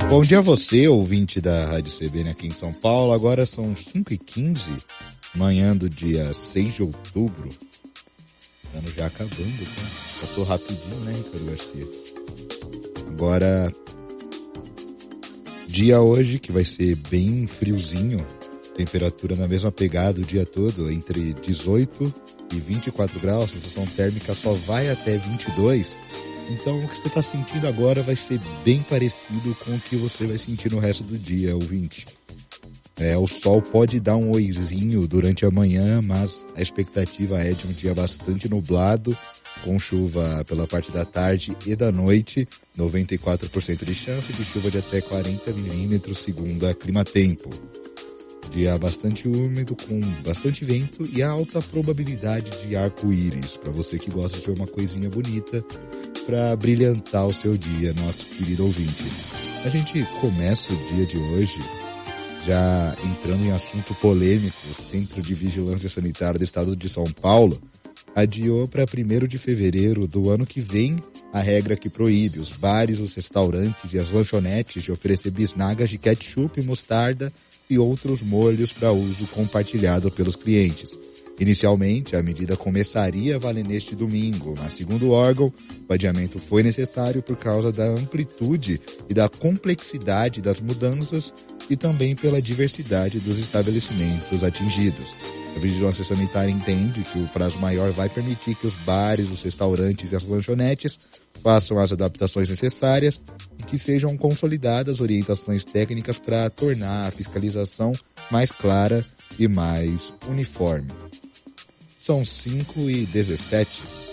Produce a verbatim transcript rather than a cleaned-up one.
Bom dia a você, ouvinte da Rádio C B N aqui em São Paulo. Agora são cinco e quinze, manhã do dia seis de outubro. O ano já acabando, tá? Passou rapidinho, né, Ricardo Garcia? Agora, dia hoje que vai ser bem friozinho, temperatura na mesma pegada o dia todo, entre dezoito e vinte e quatro graus, sensação térmica só vai até vinte e dois. Então, o que você está sentindo agora vai ser bem parecido com o que você vai sentir no resto do dia, ouvinte. É, o sol pode dar um oizinho durante a manhã, mas a expectativa é de um dia bastante nublado, com chuva pela parte da tarde e da noite, noventa e quatro por cento de chance de chuva de até quarenta milímetros, segundo a Climatempo. Dia bastante úmido, com bastante vento e alta probabilidade de arco-íris, para você que gosta de ver uma coisinha bonita, para brilhantar o seu dia, nosso querido ouvinte. A gente começa o dia de hoje já entrando em assunto polêmico. O Centro de Vigilância Sanitária do Estado de São Paulo adiou para primeiro de fevereiro do ano que vem a regra que proíbe os bares, os restaurantes e as lanchonetes de oferecer bisnagas de ketchup, mostarda e outros molhos para uso compartilhado pelos clientes. Inicialmente, a medida começaria a valer neste domingo, mas segundo o órgão, o adiamento foi necessário por causa da amplitude e da complexidade das mudanças e também pela diversidade dos estabelecimentos atingidos. A Vigilância Sanitária entende que o prazo maior vai permitir que os bares, os restaurantes e as lanchonetes façam as adaptações necessárias e que sejam consolidadas orientações técnicas para tornar a fiscalização mais clara e mais uniforme. São cinco e dezessete.